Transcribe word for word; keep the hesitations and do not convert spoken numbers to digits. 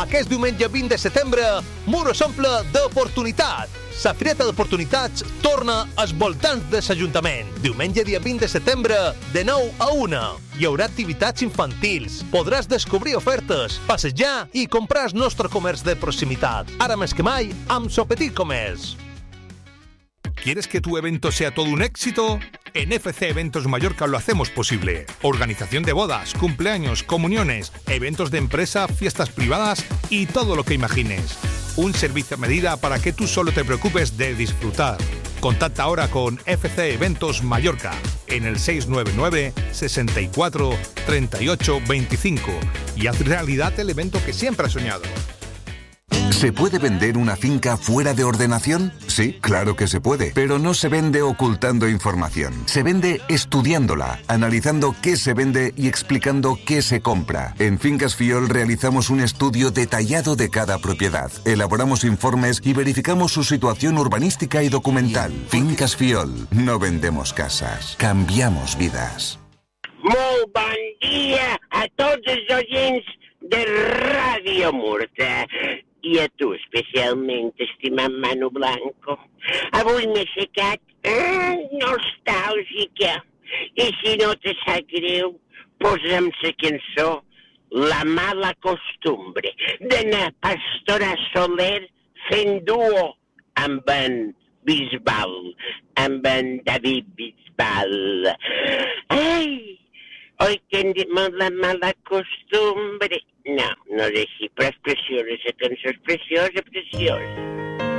Aquest diumenge vint de setembre, Muro s'omple d'oportunitat. La Fireta d'Oportunitats torna als voltants de l'Ajuntament. Diumenge dia vint de setembre, de nou a una. Hi haurà activitats infantils. Podràs descobrir ofertes, passejar i comprar el nostre comerç de proximitat. Ara més que mai, amb el petit comerç. ¿Quieres que tu evento sea todo un éxito? En F C Eventos Mallorca lo hacemos posible. Organización de bodas, cumpleaños, comuniones, eventos de empresa, fiestas privadas y todo lo que imagines. Un servicio a medida para que tú solo te preocupes de disfrutar. Contacta ahora con F C Eventos Mallorca en el seis nueve nueve, sesenta y cuatro, treinta y ocho, veinticinco y haz realidad el evento que siempre has soñado. ¿Se puede vender una finca fuera de ordenación? Sí, claro que se puede, pero no se vende ocultando información. Se vende estudiándola, analizando qué se vende y explicando qué se compra. En Fincas Fiol realizamos un estudio detallado de cada propiedad. Elaboramos informes y verificamos su situación urbanística y documental. Fincas Fiol, no vendemos casas, cambiamos vidas. Molt bon dia a tots els oients de Ràdio Murta. I a tu, especialment, estimat Manu Blanco. Avui m'he aixecat eh, nostàlgica. I si no te sap greu, posa'm la cançó La mala costumbre, de na Pastora Soler fent duo amb en Bisbal, amb en David Bisbal. Ai, oi que hem dit molt la mala costumbre. No, no és així, però és preciosa, la cançó és preciosa, preciosa.